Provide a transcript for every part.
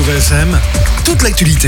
Azure FM, toute l'actualité.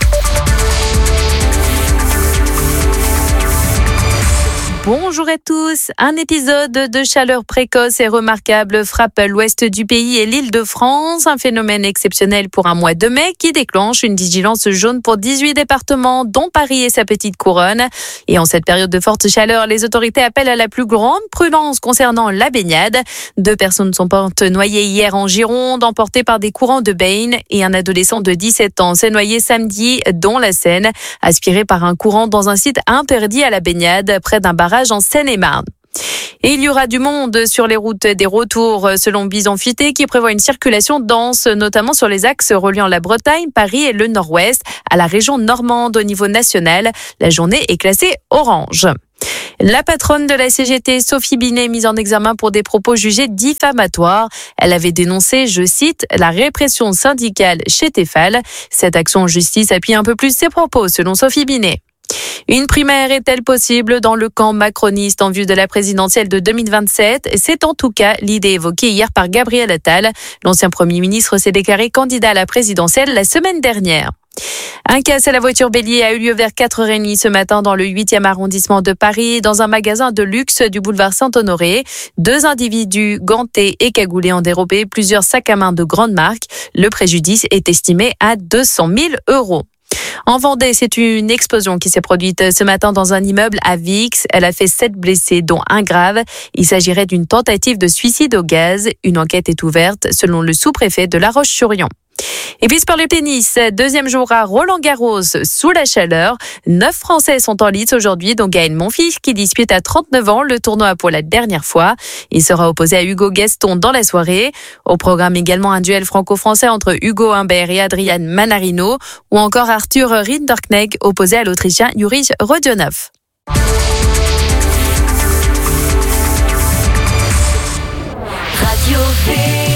Bonjour à tous. Un épisode de chaleur précoce et remarquable frappe l'ouest du pays et l'Île-de-France. Un phénomène exceptionnel pour un mois de mai qui déclenche une vigilance jaune pour 18 départements, dont Paris et sa petite couronne. Et en cette période de forte chaleur, les autorités appellent à la plus grande prudence concernant la baignade. 2 personnes sont mortes noyées hier en Gironde, emportées par des courants de baigne. Et un adolescent de 17 ans s'est noyé samedi dans la Seine, aspiré par un courant dans un site interdit à la baignade, près d'un barrage en Seine-et-Marne. Et il y aura du monde sur les routes des retours selon Bison Futé qui prévoit une circulation dense, notamment sur les axes reliant la Bretagne, Paris et le Nord-Ouest à la région normande au niveau national. La journée est classée orange. La patronne de la CGT, Sophie Binet, mise en examen pour des propos jugés diffamatoires. Elle avait dénoncé, je cite, la répression syndicale chez Tefal. Cette action en justice appuie un peu plus ses propos, selon Sophie Binet. Une primaire est-elle possible dans le camp macroniste en vue de la présidentielle de 2027 ? C'est en tout cas l'idée évoquée hier par Gabriel Attal. L'ancien Premier ministre s'est déclaré candidat à la présidentielle la semaine dernière. Un casse à la voiture bélier a eu lieu vers 4h30 ce matin dans le 8e arrondissement de Paris, dans un magasin de luxe du boulevard Saint-Honoré. 2 individus gantés et cagoulés ont dérobé plusieurs sacs à main de grande marque. Le préjudice est estimé à 200 000 €. En Vendée, c'est une explosion qui s'est produite ce matin dans un immeuble à Vix. Elle a fait 7 blessés, dont un grave. Il s'agirait d'une tentative de suicide au gaz. Une enquête est ouverte, selon le sous-préfet de La Roche-sur-Yon. Et puis pour le tennis, 2e jour à Roland-Garros sous la chaleur. 9 Français sont en lice aujourd'hui, dont Gaël Monfils qui dispute à 39 ans le tournoi pour la dernière fois. Il sera opposé à Hugo Gaston dans la soirée. Au programme également un duel franco-français entre Hugo Humbert et Adrian Manarino, ou encore Arthur Rinderknecht opposé à l'Autrichien Juri Rodionov. Radio V.